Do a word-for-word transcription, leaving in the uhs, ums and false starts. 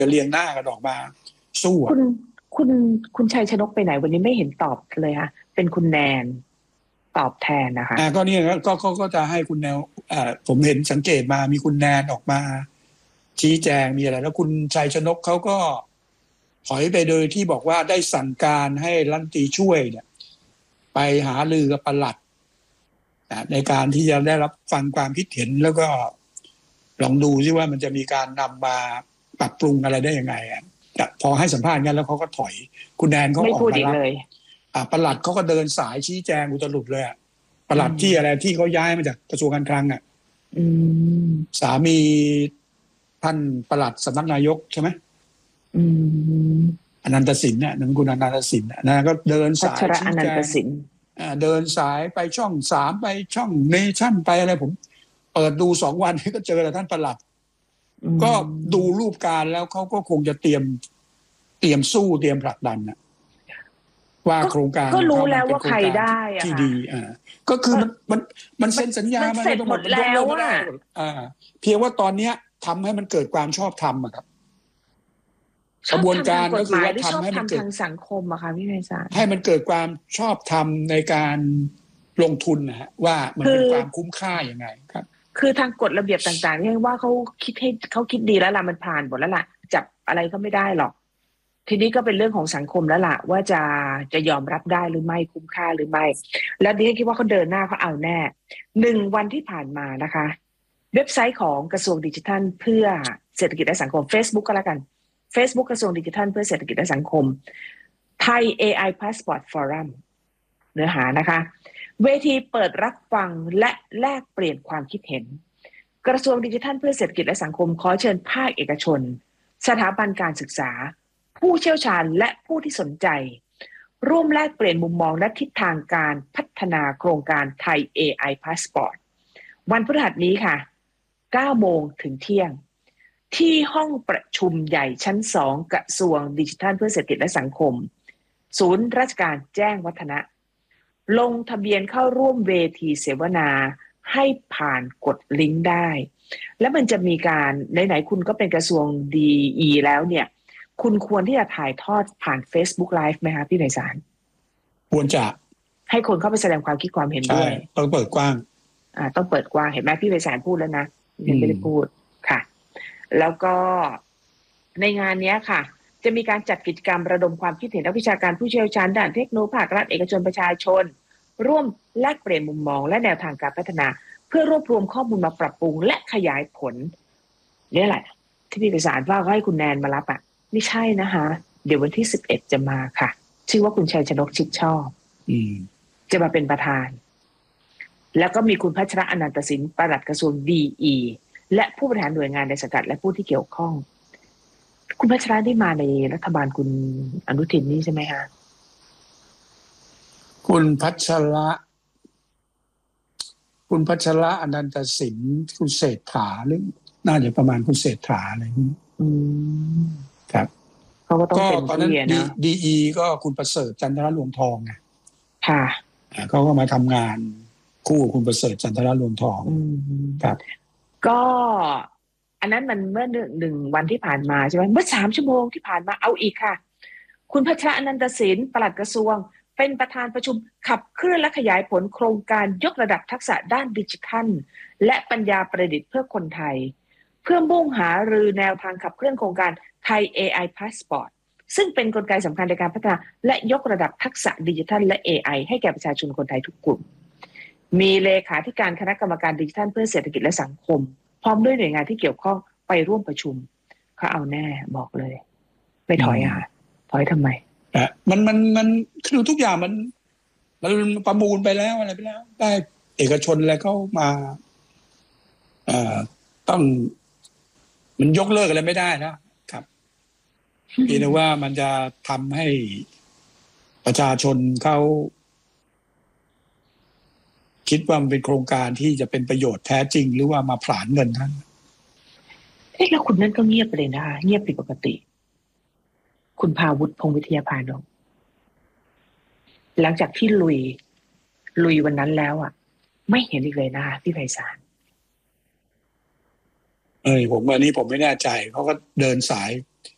จะเรียงหน้ากันออกมาสู้คุณคุณคุณชัยชนกไปไหนวันนี้ไม่เห็นตอบเลยค่ะเป็นคุณแนนตอบแทนนะคะอ่าก็เนี่ยก็ก็ก็จะให้คุณแนวอ่าผมเห็นสังเกตมามีคุณแนนออกมาชี้แจงมีอะไรแล้วคุณชัยชนกเขาก็ถอยไปโดยที่บอกว่าได้สั่งการให้รัฐมนตรีช่วยเนี่ยไปหารือกับปลัดในการที่จะได้รับฟังความคิดเห็นแล้วก็ลองดูซิว่ามันจะมีการนำมาปรับปรุงอะไรได้ยังไงอ่ะพอให้สัมภาษณ์กันแล้วเขาก็ถอยคุณแนนเขาออกมารับอ่าปลัดเขาก็เดินสายชี้แจงอุตลุดเลยอ่ะปลัดที่อะไรที่เขาย้ายมาจากกระทรวงการคลังอ่ะสามีท่านปลัดสำนักนายกใช่ไหมอนันตสินเนี่ยนั่นคุณอนันตสินนะก็เดินสายชี้แจงเดินสายไปช่องสามไปช่องเนชั่นไปอะไรผมเปิดดูสองวันก็เจอแต่ท่านปลัดก็ดูรูปการแล้วเขาก็คงจะเตรียมเตรียมสู้เตรียมผลักดันนะว่าโครงการก็รู้แล้วว่าใครได้ที่ดีอ่าก็คือมันมันมันเซ็นสัญญามาทั้งหมดแล้วว่าอ่าเพียงว่าตอนเนี้ยทำให้มันเกิดความชอบธรรมอะครับกระบวนการก็คือว่าทำให้มันเกิดทางสังคมอะค่ะพี่ไพศาลให้มันเกิดความชอบธรรมในการลงทุนนะฮะว่ามันเป็นความคุ้มค่าอย่างไงครับคือทางกฎระเบียบต่างๆเนี่ยว่าเขาคิดให้เขาคิดดีแล้วล่ะมันผ่านหมดแล้วล่ะจับอะไรก็ไม่ได้หรอกทีนี้ก็เป็นเรื่องของสังคมแล้วล่ะว่าจะจะยอมรับได้หรือไม่คุ้มค่าหรือไม่แล้วดิฉันคิดว่าเขาเดินหน้าเขาเอาแน่หนึ่งวันที่ผ่านมานะคะเว็บไซต์ของกระทรวงดิจิทัลเพื่อเศรษฐกิจและสังคม Facebook ก็แล้วกัน Facebook กระทรวงดิจิทัลเพื่อเศรษฐกิจและสังคมไทย เอ ไอ Passport Forum เนื้อหานะคะเวทีเปิดรับฟังและแลกเปลี่ยนความคิดเห็นกระทรวงดิจิทัลเพื่อเศรษฐกิจและสังคมขอเชิญภาคเอกชนสถาบันการศึกษาผู้เชี่ยวชาญและผู้ที่สนใจร่วมแลกเปลี่ยนมุมมองและทิศทางการพัฒนาโครงการไทย เอ ไอ Passport วันพฤหัสนี้ค่ะเก้าโมงถึงเที่ยงที่ห้องประชุมใหญ่ชั้นสองกระทรวงดิจิทัลเพื่อเศรษฐกิจและสังคมศูนย์ราชการแจ้งวัฒนะลงทะเบียนเข้าร่วมเวทีเสวนาให้ผ่านกดลิงก์ได้แล้วมันจะมีการไหนๆคุณก็เป็นกระทรวง ดี อี แล้วเนี่ยคุณควรที่จะถ่ายทอดผ่าน Facebook Live ไหมคะพี่ไพศาลควรจะให้คนเข้าไปแสดงความคิดความเห็นด้วยต้องเปิดกว้างอ่าต้องเปิดกว้างเห็นไหมพี่ไพศาลพูดแล้วนะยังไม่ได้พูดค่ะแล้วก็ในงานนี้ค่ะจะมีการจัดกิจกรรมระดมความคิดเห็นนักวิชาการผู้เชี่ยวชาญด้านเทคโนโลยีภาครัฐเอกชนประชาชนร่วมแลกเปลี่ยนมุมมองและแนวทางการพัฒนาเพื่อรวบรวมข้อมูลมาปรับปรุงและขยายผลนี่แหละที่พี่ไพศาลว่าเขาให้คุณแนนมารับอ่ะไม่ใช่นะคะเดี๋ยววันที่สิบเอ็ดจะมาค่ะชื่อว่าคุณชัยชนกชิดชอบอืมจะมาเป็นประธานแล้วก็มีคุณพัชระอนันตสินปลัดกระทรวง ดี อี และผู้บริหารหน่วยงานในสังกัดและผู้ที่เกี่ยวข้องคุณพัชระได้มาในรัฐบาลคุณอนุทินนี่ใช่ไหมคะคุณพัชระคุณพัชระอนันตสินคุณเศรษฐาหรือน่าจะประมาณคุณเศรษฐาอะไรนี่อืมครับเขาก็ต้องเป็นตอนนั้นดี อี ก็คุณประเสริฐจันทรรวงทองไงค่ะเขาก็มาทำงานคู่กับคุณประเสริฐจันทรรวงทองครับก็อันนั้นมันเมื่อหนึ่งวันที่ผ่านมาใช่ไหมเมื่อสามชั่วโมงที่ผ่านมาเอาอีกค่ะคุณพัชระอนันตศิลป์ปลัดกระทรวงเป็นประธานประชุมขับเคลื่อนและขยายผลโครงการยกระดับทักษะด้านดิจิทัลและปัญญาประดิษฐ์เพื่อคนไทยเพื่อมุ่งหารือแนวทางขับเคลื่อนโครงการไทย เอ ไอ Passport ซึ่งเป็นกลไกสำคัญในการพัฒนาและยกระดับทักษะดิจิทัลและ เอ ไอ ให้แก่ประชาชนคนไทยทุกกลุ่มมีเลขาธิการคณะกรรมการดิจิทัลเพื่อเศรษฐกิจและสังคมพร้อมด้วยหน่วยงานที่เกี่ยวข้องไปร่วมประชุมเขาเอาแน่บอกเลยไม่ถอยอ่ะถอยทำไมอ่ะมันมันมันคือทุกอย่างมันมันประมูลไปแล้วอะไรไปแล้วได้เอกชนอะไรเข้ามาเอ่อต้องมันยกเลิกอะไรไม่ได้นะครับเพียงแต่ว่ามันจะทำให้ประชาชนเขาคิดว่ามันเป็นโครงการที่จะเป็นประโยชน์แท้จริงหรือว่ามาผลาญเงินท่านเอ๊ะแล้วคุณนั่นก็เงียบไปเลยนะเงียบผิดปกติคุณภาวุฒิพงษ์วิทยาพานนท์หลังจากที่ลุยลุยวันนั้นแล้วอ่ะไม่เห็นอีกเลยนะพี่ไพศาลเอ้ยผมอันนี้ผมไม่แน่ใจเขาก็เดินสาย